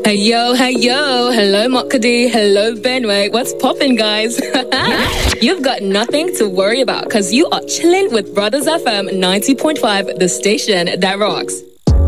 Hey yo, hello Makadi, hello Benway. What's poppin', guys? You've got nothing to worry about because you are chilling with Brothers FM 90.5, the station that rocks.